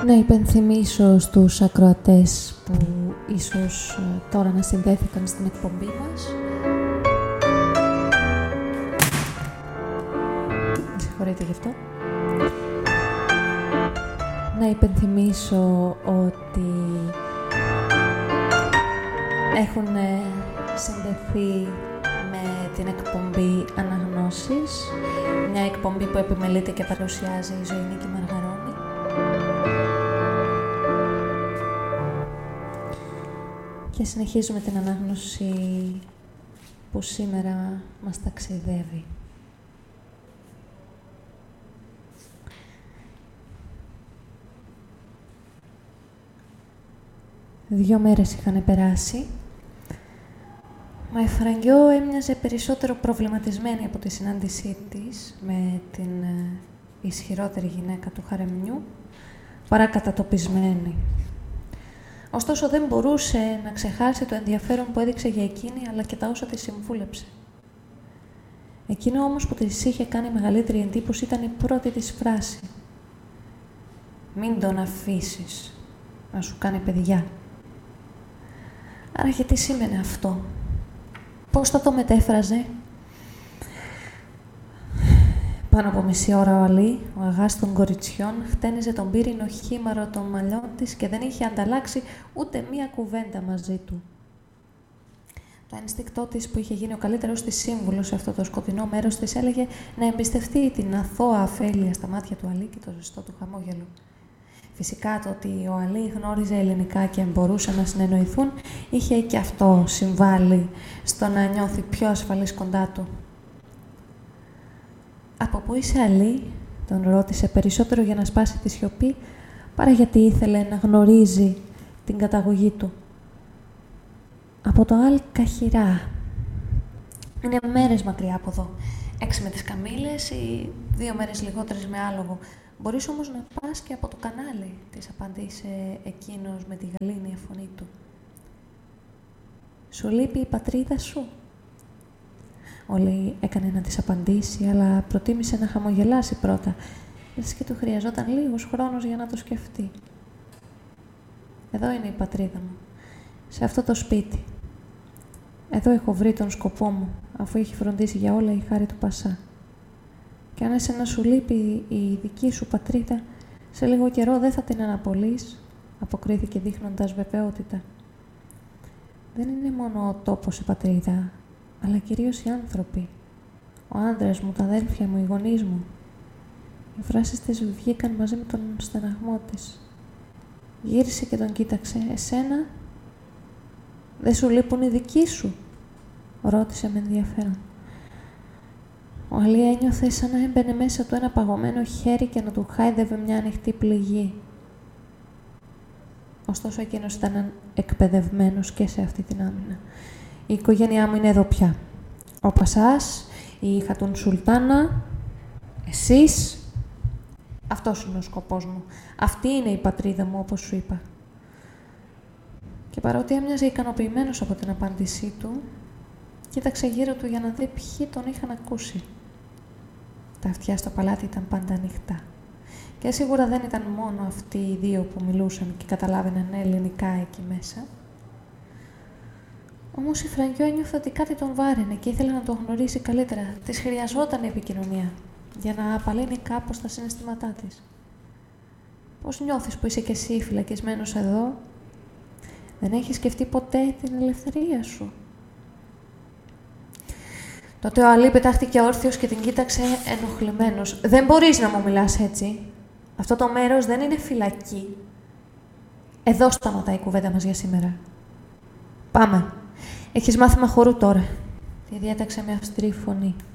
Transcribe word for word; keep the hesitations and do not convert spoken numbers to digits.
Να υπενθυμίσω στους ακροατές που ίσως τώρα να συνδέθηκαν στην εκπομπή μας. Συγχωρείτε γι' αυτό. Να υπενθυμίσω ότι έχουν συνδεθεί με την εκπομπή Αναγνώσεις, μια εκπομπή που επιμελείται και παρουσιάζει η Ζωηνίκη Μαργαρώνη. Και συνεχίζουμε την ανάγνωση που σήμερα μας ταξιδεύει. Δύο μέρες είχαν περάσει, μα η Φραγκιό έμοιαζε περισσότερο προβληματισμένη από τη συνάντησή της με την ισχυρότερη γυναίκα του χαρεμιού, παρά κατατοπισμένη. Ωστόσο, δεν μπορούσε να ξεχάσει το ενδιαφέρον που έδειξε για εκείνη, αλλά και τα όσα της συμβούλεψε. Εκείνο όμως που της είχε κάνει μεγαλύτερη εντύπωση ήταν η πρώτη της φράση. «Μην τον αφήσεις να σου κάνει παιδιά». Άρα, και τι σήμαινε αυτό? Πώς θα το μετέφραζε? Πάνω από μισή ώρα ο Αλή, ο αγάς των κοριτσιών, χτένιζε τον πύρινο χήμαρο των μαλλιών της και δεν είχε ανταλλάξει ούτε μία κουβέντα μαζί του. Το ένστικτό της, που είχε γίνει ο καλύτερος της σύμβουλος σε αυτό το σκοτεινό μέρος, της έλεγε να εμπιστευτεί την αθώα αφέλεια στα μάτια του Αλή και το ζεστό του χαμόγελο. Φυσικά, το ότι ο Αλή γνώριζε ελληνικά και μπορούσε να συνεννοηθούν, είχε και αυτό συμβάλει στο να νιώθει πιο ασφαλής κοντά του. «Από πού είσαι, Αλή?» τον ρώτησε, περισσότερο για να σπάσει τη σιωπή, παρά γιατί ήθελε να γνωρίζει την καταγωγή του. «Από το Αλ Καχυρά. Είναι μέρες μακριά από εδώ. Έξι με τις καμήλες ή δύο μέρες λιγότερες με άλογο. Μπορείς όμως να πας και από το κανάλι», της απαντήσε εκείνος με τη γαλήνια φωνή του. «Σου λείπει η πατρίδα σου?» Ο Λί έκανε να της απαντήσει, αλλά προτίμησε να χαμογελάσει πρώτα, λες και του χρειαζόταν λίγος χρόνος για να το σκεφτεί. «Εδώ είναι η πατρίδα μου, σε αυτό το σπίτι. Εδώ έχω βρει τον σκοπό μου, αφού έχει φροντίσει για όλα η χάρη του Πασά. Και αν εσένα σου λείπει η δική σου πατρίδα, σε λίγο καιρό δεν θα την αναπολύεις», αποκρίθηκε δείχνοντας βεβαιότητα. «Δεν είναι μόνο ο τόπος η πατρίδα, αλλά κυρίως οι άνθρωποι. Ο άντρας μου, τα αδέλφια μου, οι γονείς μου». Οι φράσεις της βγήκαν μαζί με τον στεναγμό της. Γύρισε και τον κοίταξε. «Εσένα, δεν σου λείπουν οι δικοί σου?» ρώτησε με ενδιαφέρον. Ο Αλή ένιωθε σαν να έμπαινε μέσα του ένα παγωμένο χέρι και να του χάιδευε μια ανοιχτή πληγή. Ωστόσο, εκείνος ήταν εκπαιδευμένος και σε αυτή την άμυνα. «Η οικογένειά μου είναι εδώ πια. Ο Πασάς, η Χατούν Σουλτάνα, εσείς. Αυτός είναι ο σκοπός μου. Αυτή είναι η πατρίδα μου, όπως σου είπα». Και παρότι έμοιαζε ικανοποιημένος από την απάντησή του, κοίταξε γύρω του για να δει ποιοι τον είχαν ακούσει. Τα αυτιά στο παλάτι ήταν πάντα ανοιχτά. Και σίγουρα δεν ήταν μόνο αυτοί οι δύο που μιλούσαν και καταλάβαιναν ελληνικά εκεί μέσα. Όμως η Φραγκιό ένιωθε ότι κάτι τον βάραινε και ήθελε να τον γνωρίσει καλύτερα. Της χρειαζόταν η επικοινωνία για να απαλύνει κάπως τα συναισθήματά της. «Πώς νιώθεις που είσαι κι εσύ φυλακισμένος εδώ? Δεν έχεις σκεφτεί ποτέ την ελευθερία σου?» Τότε ο Αλή πετάχτηκε όρθιος και την κοίταξε ενοχλημένος. «Δεν μπορείς να μου μιλάς έτσι. Αυτό το μέρος δεν είναι φυλακή. Εδώ σταματάει η κουβέντα μας για σήμερα. Πάμε. Έχεις μάθημα χορού τώρα», τη διέταξε με αυστηρή φωνή.